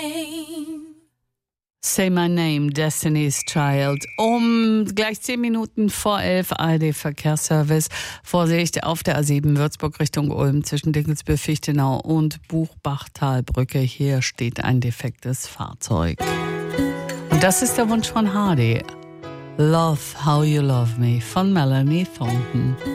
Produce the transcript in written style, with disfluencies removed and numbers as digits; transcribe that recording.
Say My Name, Destiny's Child. Gleich 10 Minuten vor 11 ARD-Verkehrsservice. Vorsicht, auf der A7 Würzburg Richtung Ulm zwischen Dinkelsbühl-Fichtenau und Buchbachtalbrücke. Hier steht ein defektes Fahrzeug. Und das ist der Wunsch von Hardy. Love How You Love Me von Melanie Thornton.